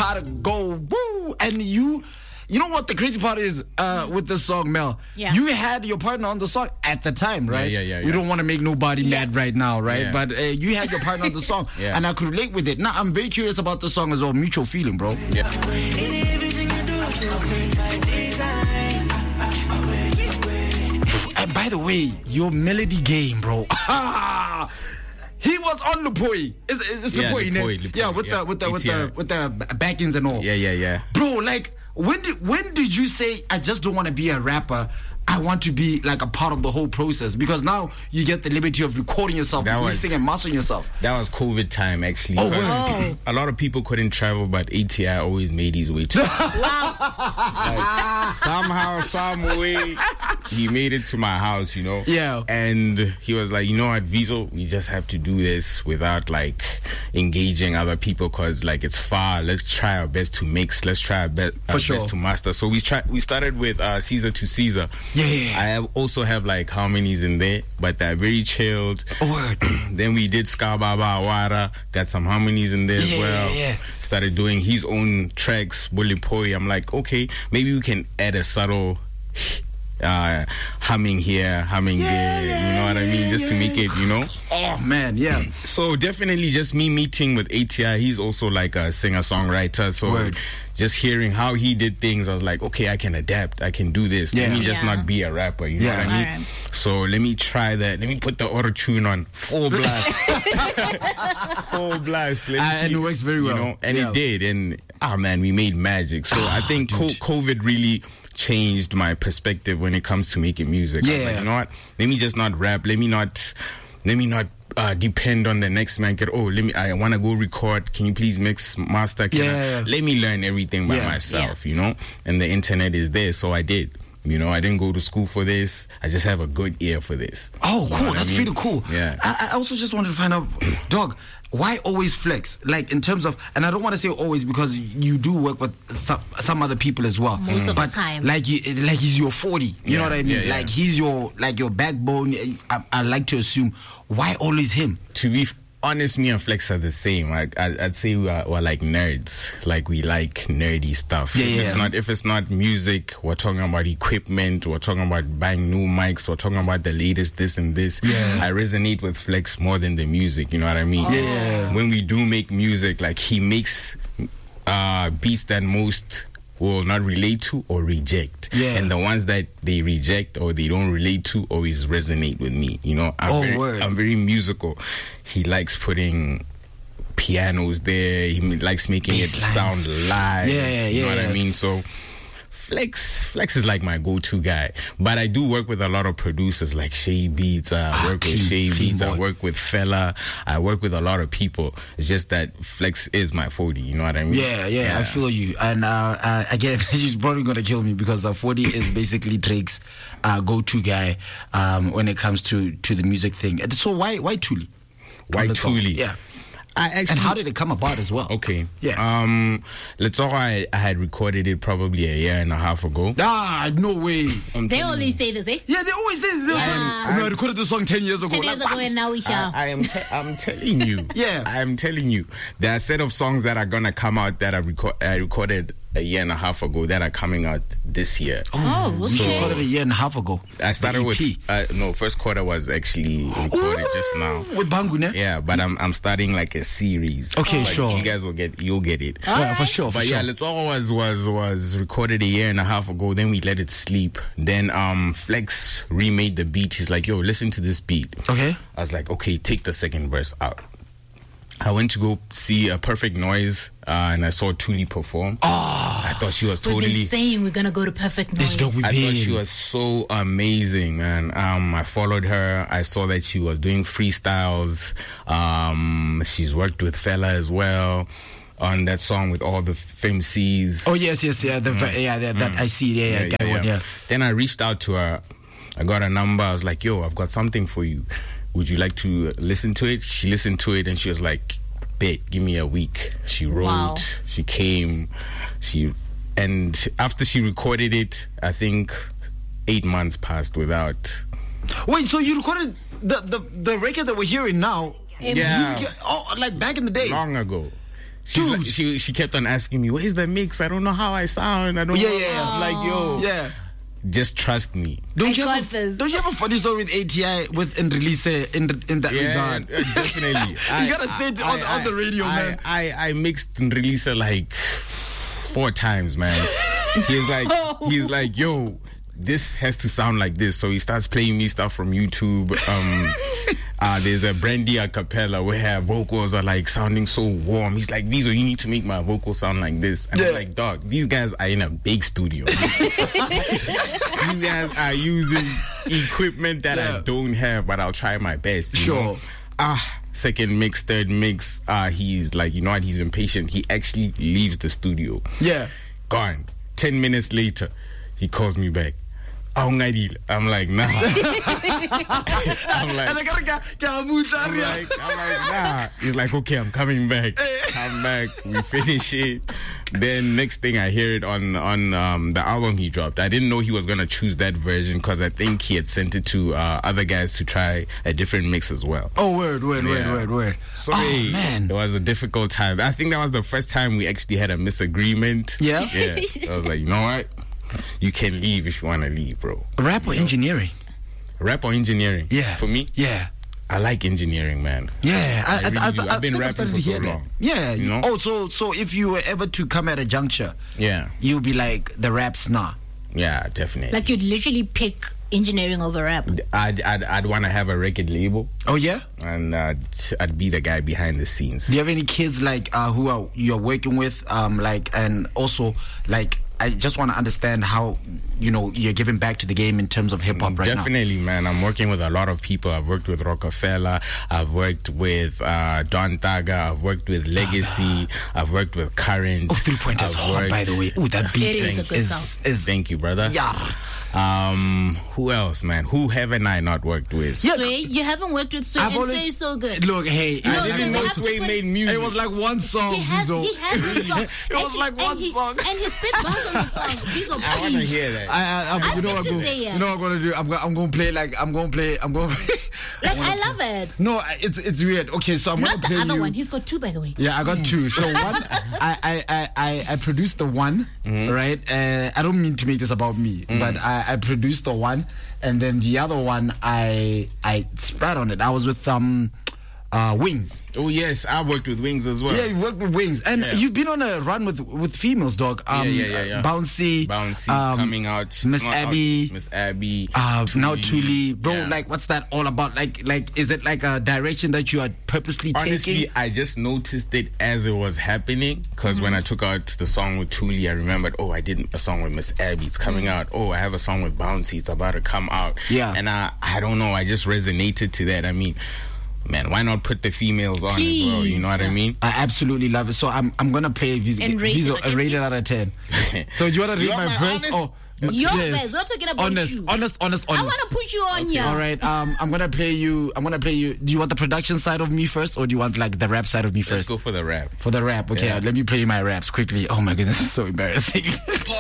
gotta go, woo. And you know what the crazy part is with this song, Mel? Yeah. You had your partner on the song at the time, right? Yeah. We don't want to make nobody mad right now, right? Yeah. But you had your partner on the song, Yeah. and I could relate with it. Now, I'm very curious about the song as well, Mutual Feeling, bro. Yeah. And by the way, your melody game, bro. He was on Lupoi. It's Yeah, Lupoi, Lupoi, yeah, with yeah. the back-ends and all. Yeah. Bro, like when did you say I just don't want to be a rapper? I want to be like a part of the whole process, because now you get the liberty of recording yourself, mixing and mastering yourself. That was COVID time, actually. Oh, But a lot of people couldn't travel, but ATI always made his way to like, somehow, some way, he made it to my house, you know? Yeah. And he was like, you know what, Vizo, we just have to do this without, like, engaging other people, because, like, it's far. Let's try our best to mix. Let's try our best to master. So we started with Caesar to Caesar. Yeah. I also have like harmonies in there, but they're very chilled. Word. Then we did Ska Baba Awara, got some harmonies in there as well. Yeah. Started doing his own tracks, Bully Poi. I'm like, okay, maybe we can add a subtle humming here, humming there, you know what I mean? Just to make it, you know? Oh, man, yeah. So definitely just me meeting with ATI. He's also like a singer-songwriter. So Word. just hearing how he did things, I was like, okay, I can adapt. I can do this. Let me just not be a rapper, you know what I mean? Right. So let me try that. Let me put the auto-tune on full blast. Full blast. And it works very well. You know? And it did. And, man, we made magic. So I think COVID really changed my perspective when it comes to making music. I was like, you know what? Let me just not rap. Let me not depend on the next man. I want to go record. Can you please mix, master? Let me learn everything by myself, you know? And the internet is there, so I did. You know, I didn't go to school for this. I just have a good ear for this. Oh, cool. That's pretty cool. Yeah. I also just wanted to find out, dog, why always Flex? Like, in terms of, and I don't want to say always, because you do work with some other people as well. Most of the time. Like he's your 40. You know what I mean? Yeah. Like, he's your backbone. I like to assume, why always him? To be honest, me and Flex are the same. Like, I'd say we're like nerds. Like, we like nerdy stuff. If it's not music, we're talking about equipment. We're talking about buying new mics. We're talking about the latest this and this. Yeah. I resonate with Flex more than the music. You know what I mean? Yeah. When we do make music, like, he makes beats that most will not relate to or reject. Yeah. And the ones that they reject or they don't relate to always resonate with me. You know, I'm very musical. He likes putting pianos there. He likes making it sound live. You know what I mean? So Flex is like my go-to guy. But I do work with a lot of producers like Shay Beats. I work with Shay Beats. I work with Fella. I work with a lot of people. It's just that Flex is my 40. You know what I mean? Yeah. I feel you. And again, she's probably going to kill me, because 40 is basically Drake's go-to guy when it comes to the music thing. So why Thuli? Why Thuli? Yeah. And how did it come about as well? Okay. Yeah. Let's talk. I had recorded it probably a year and a half ago. No way. They only say this, eh? Yeah, they always say this. I recorded the song 10 years ago. 10 years ago, and now we shall. I'm telling you. Yeah. I'm telling you. There are a set of songs that are going to come out that I recorded a year and a half ago that are coming out this year. Oh, okay. You recorded a year and a half ago. I started with first quarter was actually recorded just now with Bangu, ne? Yeah, but I'm starting like a series. Okay, like, sure. You guys you'll get it. Yeah, for sure. But yeah, Let's All was recorded a year and a half ago. Then we let it sleep. Then Flex remade the beat. He's like, yo, listen to this beat. Okay. I was like, okay, take the second verse out. I went to go see A Perfect Noise, and I saw Thuli perform. I thought she was totally... We've been saying we're going to go to Perfect Noise. I thought she was so amazing, man. I followed her. I saw that she was doing freestyles. She's worked with Fella as well on that song with all the FMCs. Oh, yes. Yeah, that I see. Yeah. Then I reached out to her. I got her number. I was like, yo, I've got something for you. Would you like to listen to it? She listened to it and she was like, bet, give me a week. She wrote, she came, and after she recorded it, I think 8 months passed without. Wait, so you recorded the record that we're hearing now? Yeah. Like back in the day? Long ago. She kept on asking me, where's the mix? I don't know how I sound. I don't know. I'm like, yo. Yeah. Just trust me. Don't you have a funny story with ATI with Nrelise in that regard? Definitely. You gotta say it on the radio, man. I mixed Nrelise like 4 times, man. He's like, yo, this has to sound like this. So he starts playing me stuff from YouTube. There's a Brandy a cappella where her vocals are like sounding so warm. He's like, Vizo, you need to make my vocals sound like this. And I'm like, dog, these guys are in a big studio. These guys are using equipment that I don't have, but I'll try my best. You know? Second mix, third mix, he's like, you know what, he's impatient. He actually leaves the studio. Yeah. Gone. 10 minutes later, he calls me back. I'm like, nah. I'm like, nah. He's like, okay, I'm coming back. Come back. We finish it. Then next thing I hear it on the album he dropped. I didn't know he was gonna choose that version because I think he had sent it to other guys to try a different mix as well. Oh, word. So man, it was a difficult time. I think that was the first time we actually had a misagreement. Yeah. I was like, you know what? You can leave if you want to leave, bro. Rap or engineering? Rap or engineering? Yeah. For me? Yeah. I like engineering, man. Yeah. I really do. I've been rapping for so long. Yeah. You know? Oh, so if you were ever to come at a juncture, you'd be like, the rap's nah. Yeah, definitely. Like you'd literally pick engineering over rap. I'd want to have a record label. Oh, yeah? And I'd be the guy behind the scenes. Do you have any kids like who you're working with? And also like, I just want to understand how, you know, you're giving back to the game in terms of hip-hop right now. Definitely, man. I'm working with a lot of people. I've worked with Rockefeller. I've worked with Don Taga. I've worked with Legacy. I've worked with Current. 3 Point is hot, by the way. Ooh, that beat is a good song. Thank you, brother. Yeah. Who else, man? Who haven't I not worked with? Yeah. Sway, you haven't worked with Sway, and Sway is so good. Look, hey, I didn't know Sway made music. It was like one song. He has a song. It was like one song. And he spit bars on the song. Vizo, I want to hear that. You know what I'm going to do? I'm going to play like, I'm going to play. Like, I love it. No, it's weird. Okay, so I'm going to play Not the other one. He's got 2, by the way. Yeah, I got 2. So one, I produced the one, right? I don't mean to make this about me, but I produced the one, and then the other one I spread on it. I was with Wings. Oh yes, I worked with Wings as well. Yeah, you worked with Wings, and you've been on a run with females, dog. Bouncy's coming out. Miss Abby. Now Thuli, bro. Yeah. Like, what's that all about? Like, is it like a direction that you are purposely taking? Honestly, I just noticed it as it was happening. Because when I took out the song with Thuli, I remembered, I did a song with Miss Abby. It's coming out. I have a song with Bouncy. It's about to come out. Yeah, and I don't know. I just resonated to that. I mean, man, why not put the females on as well? You know what I mean? I absolutely love it. So I'm gonna play Vizo a rated out of 10. So do you want to read my verse or your verse? We're talking about you. Honest. I want to put you on here. All right. I'm gonna play you. Do you want the production side of me first, or do you want like the rap side of me first? Let's go for the rap. For the rap. Okay. Let me play my raps quickly. Oh my goodness, this is so embarrassing.